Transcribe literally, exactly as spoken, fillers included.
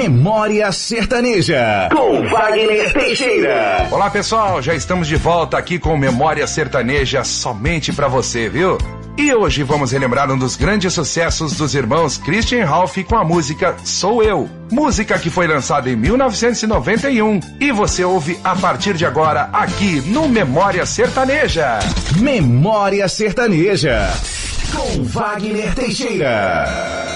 Memória Sertaneja, com Wagner Teixeira. Olá pessoal, já estamos de volta aqui com Memória Sertaneja somente pra você, viu? E hoje vamos relembrar um dos grandes sucessos dos irmãos Christian e Ralph com a música Sou Eu. Música que foi lançada em mil novecentos e noventa e um e você ouve a partir de agora aqui no Memória Sertaneja. Memória Sertaneja, com Wagner Teixeira.